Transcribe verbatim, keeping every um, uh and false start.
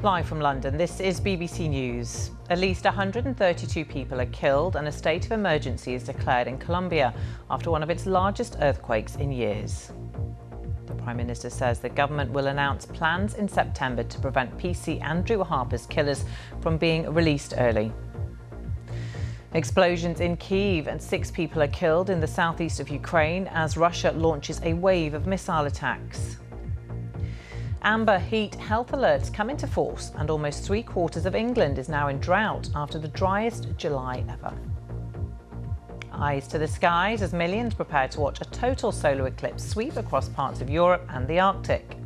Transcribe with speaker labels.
Speaker 1: Live from London, this is B B C News. At least one hundred thirty-two people are killed and a state of emergency is declared in Colombia after one of its largest earthquakes in years. The Prime Minister says the government will announce plans in September to prevent P C Andrew Harper's killers from being released early. Explosions in Kyiv and six people are killed in the southeast of Ukraine as Russia launches a wave of missile attacks. Amber heat health alerts come into force and almost three quarters of England is now in drought after the driest July ever. Eyes to the skies as millions prepare to watch a total solar eclipse sweep across parts of Europe and the Arctic.